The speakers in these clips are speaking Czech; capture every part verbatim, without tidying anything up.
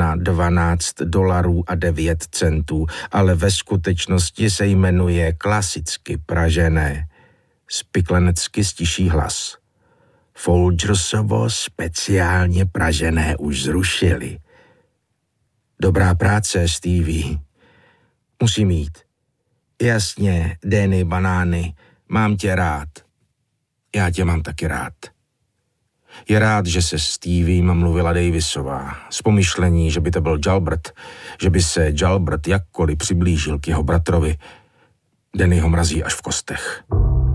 cena dvanáct dolarů a devět centů, ale ve skutečnosti se jmenuje klasicky pražené. Spiklenecky stiší hlas. Folgersovo speciálně pražené už zrušili. Dobrá práce, Stevie. Musím jít. Jasně, Danny Banány, mám tě rád. Já tě mám taky rád. Je rád, že se Steviem mluvila Davisová. Z pomyšlení, že by to byl Jalbert, že by se Jalbert jakkoliv přiblížil k jeho bratrovi. Danny ho mrazí až v kostech.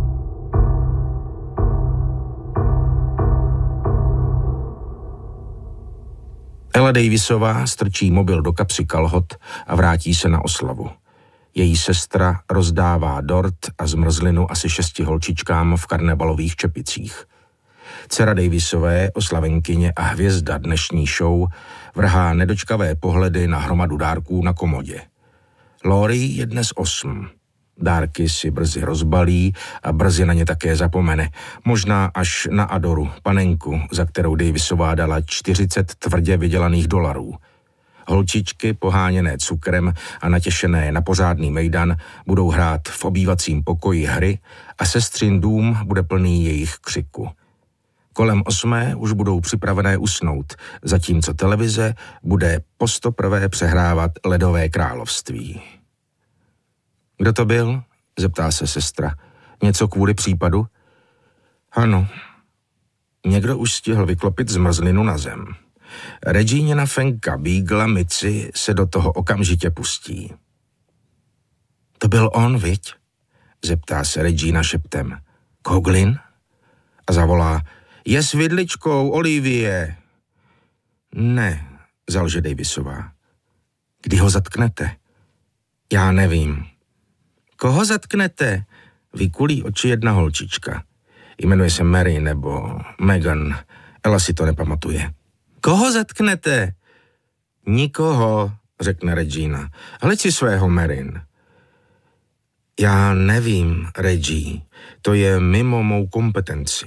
Ella Davisová strčí mobil do kapsy kalhot a vrátí se na oslavu. Její sestra rozdává dort a zmrzlinu asi šesti holčičkám v karnevalových čepicích. Dcera Davisové, oslavenkyně a hvězda dnešní show, vrhá nedočkavé pohledy na hromadu dárků na komodě. Laurie je dnes osm. Dárky si brzy rozbalí a brzy na ně také zapomene. Možná až na Adoru, panenku, za kterou Davisová dala čtyřicet tvrdě vydělaných dolarů. Holčičky, poháněné cukrem a natěšené na pořádný mejdan, budou hrát v obývacím pokoji hry a sestřin dům bude plný jejich křiku. Kolem osmé už budou připravené usnout, zatímco televize bude postoprvé přehrávat Ledové království. Kdo to byl? Zeptá se sestra. Něco kvůli případu? Ano. Někdo už stihl vyklopit zmrzlinu na zem. Regínina Fenka Beagla Mici se do toho okamžitě pustí. To byl on, viď? Zeptá se Regina šeptem. Coughlin? A zavolá. Je s vidličkou, Olivie. Ne, zalže Davisová. Kdy ho zatknete? Já nevím. Koho zatknete? Vykulí oči jedna holčička. Jmenuje se Mary nebo Megan. Ella si to nepamatuje. Koho zatknete? Nikoho, řekne Regina. Hleď si svého, Marin. Já nevím, Reggie. To je mimo mou kompetenci.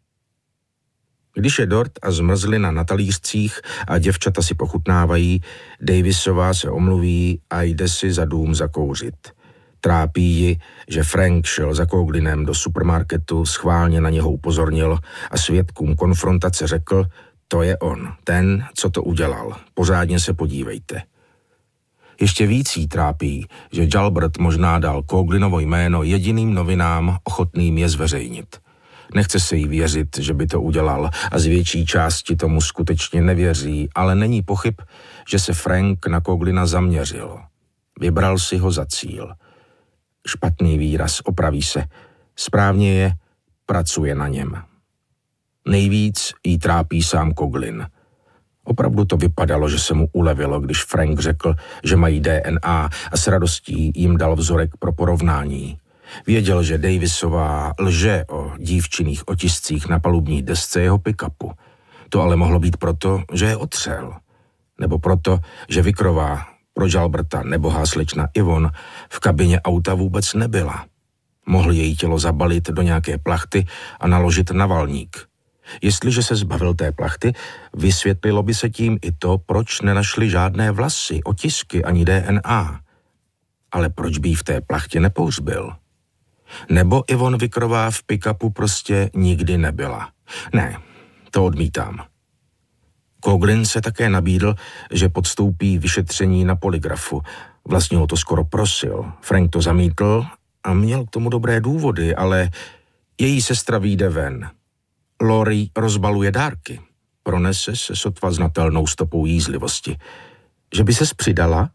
Když je dort a zmrzlina na talířcích a děvčata si pochutnávají, Davisová se omluví a jde si za dům zakouřit. Trápí ji, že Frank šel za Coughlinem do supermarketu, schválně na něho upozornil a svědkům konfrontace řekl, to je on, ten, co to udělal, pořádně se podívejte. Ještě víc jí trápí, že Jalbert možná dal Coughlinovo jméno jediným novinám ochotným je zveřejnit. Nechce se jí věřit, že by to udělal a z větší části tomu skutečně nevěří, ale není pochyb, že se Frank na Coughlina zaměřil. Vybral si ho za cíl. Špatný výraz, opraví se. Správně je, pracuje na něm. Nejvíc jí trápí sám Coughlin. Opravdu to vypadalo, že se mu ulevilo, když Frank řekl, že mají D N A a s radostí jim dal vzorek pro porovnání. Věděl, že Davisová lže o dívčinných otiscích na palubní desce jeho pick-upu. To ale mohlo být proto, že je otřel. Nebo proto, že Vicrová pro Jalberta nebohá slečna Yvonne v kabině auta vůbec nebyla. Mohl její tělo zabalit do nějaké plachty a naložit na valník. Jestliže se zbavil té plachty, vysvětlilo by se tím i to, proč nenašli žádné vlasy, otisky ani D N A. Ale proč by jí v té plachtě nepouřbil? Nebo Yvonne Vicrová v pick-upu prostě nikdy nebyla. Ne, to odmítám. Coughlin se také nabídl, že podstoupí vyšetření na polygrafu. Vlastně ho to skoro prosil. Frank to zamítl a měl k tomu dobré důvody, ale její sestra vyjde ven. Laurie rozbaluje dárky. Pronese se sotva znatelnou stopou jízlivosti. Že by ses přidala?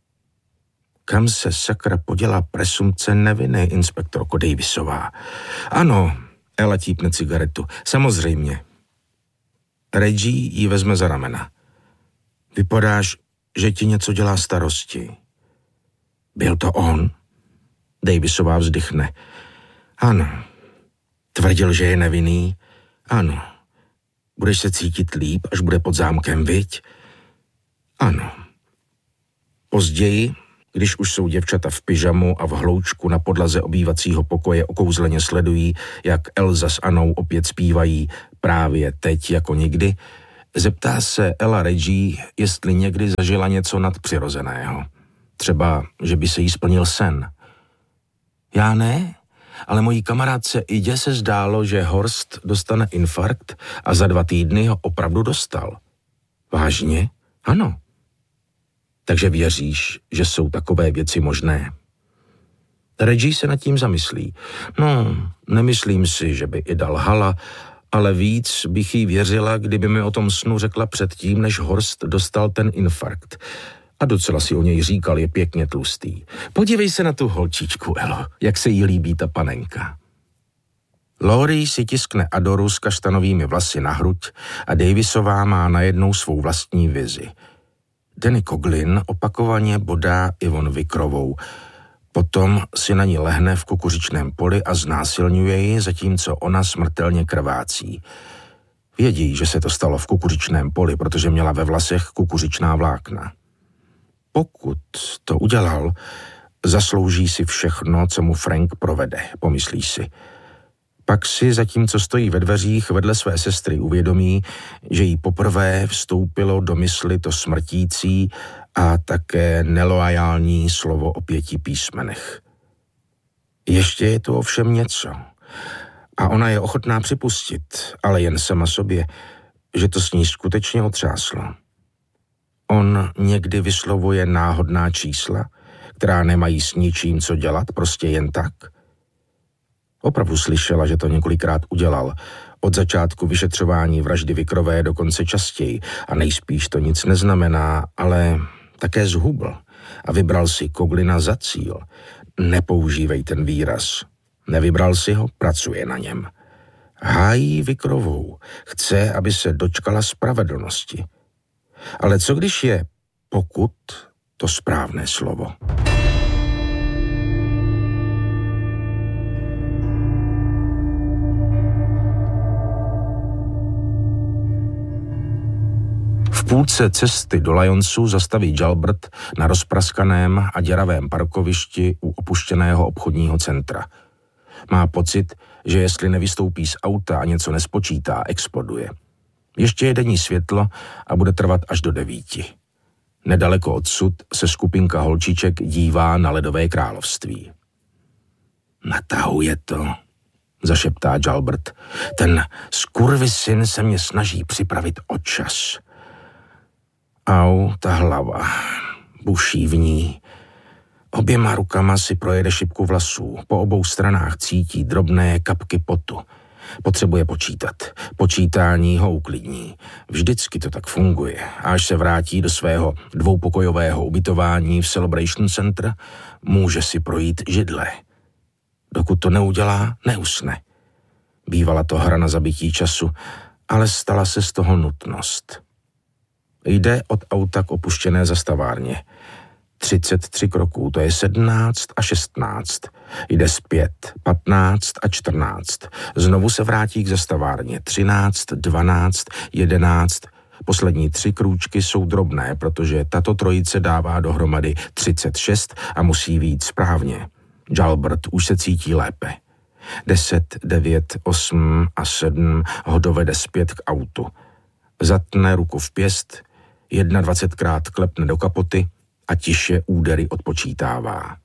Kam se sakra podělá presumpce neviny, inspektorko Davisová? Ano, Ella típne cigaretu. Samozřejmě. Reggie ji vezme za ramena. Vypadáš, že ti něco dělá starosti. Byl to on? Davisová vzdychne. Ano. Tvrdil, že je nevinný? Ano. Budeš se cítit líp, až bude pod zámkem, viď? Ano. Později, když už jsou děvčata v pyžamu a v hloučku na podlaze obývacího pokoje okouzleně sledují, jak Elza s Anou opět zpívají právě teď jako nikdy, Zeptá se Ella Reggie, jestli někdy zažila něco nadpřirozeného. Třeba, že by se jí splnil sen. Já ne, ale mojí kamarádce Idě se zdálo, že Horst dostane infarkt a za dva týdny ho opravdu dostal. Vážně? Ano. Takže věříš, že jsou takové věci možné? Reggie se nad tím zamyslí. No, nemyslím si, že by Ida lhala, ale víc bych jí věřila, kdyby mi o tom snu řekla předtím, než Horst dostal ten infarkt. A docela si o něj říkal, je pěkně tlustý. Podívej se na tu holčičku, Elo, jak se jí líbí ta panenka. Laurie si tiskne Adoru s kaštanovými vlasy na hruď a Davisová má najednou svou vlastní vizi. Danny Coughlin opakovaně bodá Yvonne Wyckerovou, potom si na ní lehne v kukuřičném poli a znásilňuje ji, zatímco ona smrtelně krvácí. Vědí, že se to stalo v kukuřičném poli, protože měla ve vlasech kukuřičná vlákna. Pokud to udělal, zaslouží si všechno, co mu Frank provede, pomyslí si. Pak si, zatímco stojí ve dveřích vedle své sestry, uvědomí, že jí poprvé vstoupilo do mysli to smrtící a také neloajální slovo o pěti písmenech. Ještě je tu ovšem něco. A ona je ochotná připustit, ale jen sama sobě, že to s ní skutečně otřáslo. On někdy vyslovuje náhodná čísla, která nemají s ničím co dělat, prostě jen tak. Opravdu slyšela, že to několikrát udělal. Od začátku vyšetřování vraždy Wyckerové dokonce častěji a nejspíš to nic neznamená, ale také zhubl a vybral si Coughlina za cíl. Nepoužívej ten výraz. Nevybral si ho, pracuje na něm. Hájí Wyckerovou, chce, aby se dočkala spravedlnosti. Ale co když je pokud to správné slovo? V půlce cesty do Lyonsu zastaví Jalbert na rozpraskaném a děravém parkovišti u opuštěného obchodního centra. Má pocit, že jestli nevystoupí z auta a něco nespočítá, exploduje. Ještě je denní světlo a bude trvat až do devíti. Nedaleko odsud se skupinka holčiček dívá na ledové království. Natahuje to, zašeptá Jalbert. Ten skurvysyn se mě snaží připravit o čas. Au, ta hlava, buší v ní. Oběma rukama si projede šipku vlasů, po obou stranách cítí drobné kapky potu. Potřebuje počítat. Počítání ho uklidní. Vždycky to tak funguje. A až se vrátí do svého dvoupokojového ubytování v Celebration Center, může si projít židle. Dokud to neudělá, neusne. Bývala to hra na zabití času, ale stala se z toho nutnost. Jde od auta k opuštěné zastavárně. třicet tři kroků, to je sedmnáct a šestnáct. Jde zpět, patnáct a čtrnáct. Znovu se vrátí k zastavárně. třináct, dvanáct, jedenáct. Poslední tři krůčky jsou drobné, protože tato trojice dává dohromady třicet šest a musí vyjít správně. Jalbert už se cítí lépe. deset, devět, osm a sedm ho dovede zpět k autu. Zatne ruku v pěst, jednadvacetkrát klepne do kapoty a tiše údery odpočítává.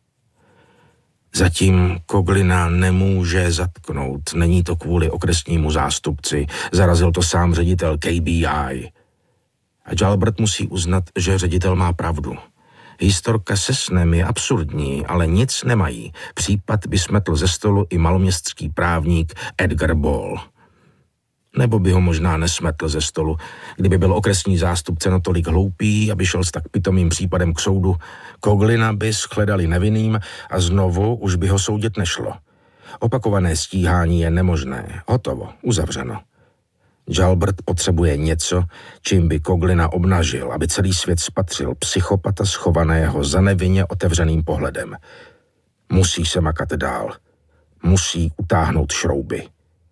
Zatím Coughlina nemůže zatknout, není to kvůli okresnímu zástupci, zarazil to sám ředitel K B I. A Jalbert musí uznat, že ředitel má pravdu. Historka se snem je absurdní, ale nic nemají. Případ by smetl ze stolu i maloměstský právník Edgar Ball. Nebo by ho možná nesmetl ze stolu, kdyby byl okresní zástupce natolik hloupý, aby šel s tak pitomým případem k soudu. Coughlina by shledali nevinným a znovu už by ho soudit nešlo. Opakované stíhání je nemožné. Hotovo, uzavřeno. Jalbert potřebuje něco, čím by Coughlina obnažil, aby celý svět spatřil psychopata schovaného za nevinně otevřeným pohledem. Musí se makat dál. Musí utáhnout šrouby.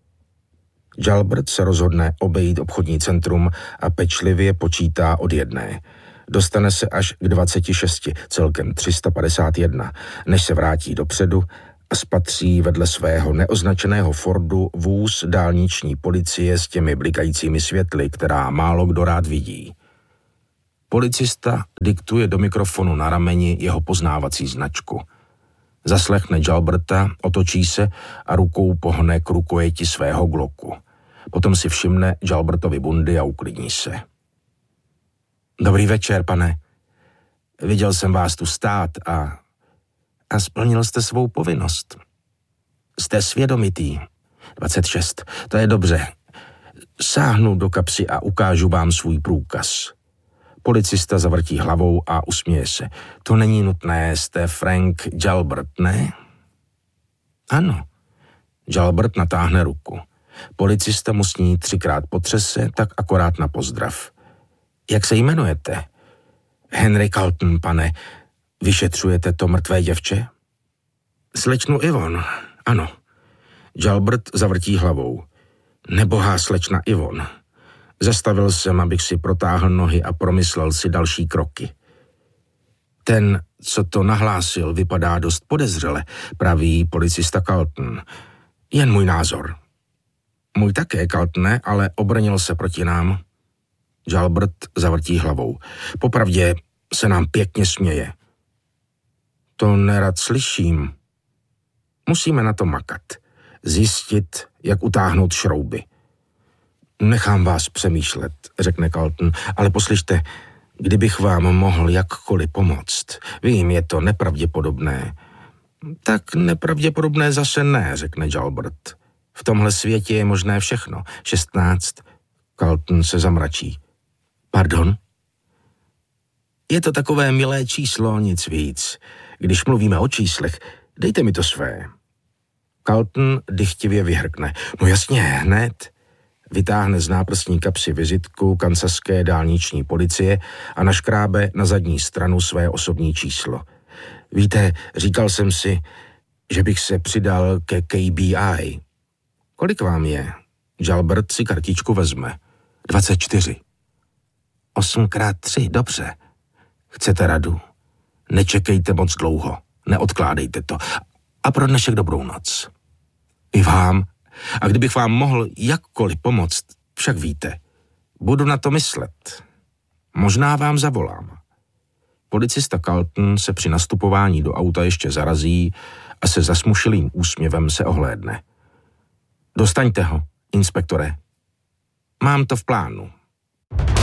Jalbert se rozhodne obejít obchodní centrum a pečlivě počítá od jedné. Dostane se až k dvaceti šesti, celkem tři sta padesát jedna, než se vrátí dopředu a spatří vedle svého neoznačeného Fordu vůz dálniční policie s těmi blikajícími světly, která málo kdo rád vidí. Policista diktuje do mikrofonu na rameni jeho poznávací značku. Zaslechne Jalberta, otočí se a rukou pohne k rukojeti svého Glocku. Potom si všimne Jalbertovi bundy a uklidní se. Dobrý večer, pane. Viděl jsem vás tu stát a... a splnil jste svou povinnost. Jste svědomitý. dvacet šest. To je dobře. Sáhnu do kapsy a ukážu vám svůj průkaz. Policista zavrtí hlavou a usměje se. To není nutné, jste Frank Jalbert, ne? Ano. Jalbert natáhne ruku. Policista mu s ní třikrát potřese, tak akorát na pozdrav. Jak se jmenujete? Henry Carlton, pane. Vyšetřujete to mrtvé děvče? Slečnu Yvonne, ano. Jalbert zavrtí hlavou. Nebohá slečna Yvonne. Zastavil jsem, abych si protáhl nohy a promyslel si další kroky. Ten, co to nahlásil, vypadá dost podezřele, praví policista Carlton. Jen můj názor. Můj také, Carltone, ale obrnil se proti nám. Jalbert zavrtí hlavou. Popravdě se nám pěkně směje. To nerad slyším. Musíme na to makat. Zjistit, jak utáhnout šrouby. Nechám vás přemýšlet, řekne Carlton, ale poslyšte, kdybych vám mohl jakkoliv pomoct. Vím, je to nepravděpodobné. Tak nepravděpodobné zase ne, řekne Jalbert. V tomhle světě je možné všechno. šestnáct. Carlton se zamračí. Pardon? Je to takové milé číslo, nic víc. Když mluvíme o číslech, dejte mi to své. Carlton dychtivě vyhrkne. No jasně, hned. Vytáhne z náprstní kapsy vizitku kansaské dálniční policie a naškrábe na zadní stranu své osobní číslo. Víte, říkal jsem si, že bych se přidal ke K B I. Kolik vám je? Jalbert si kartičku vezme. dvacet čtyři. osm krát tři, dobře. Chcete radu? Nečekejte moc dlouho. Neodkládejte to. A pro dnešek dobrou noc. I vám. A kdybych vám mohl jakkoliv pomoct, však víte, budu na to myslet. Možná vám zavolám. Policista Carlton se při nastupování do auta ještě zarazí a se zasmušilým úsměvem se ohlédne. Dostaňte ho, inspektore. Mám to v plánu.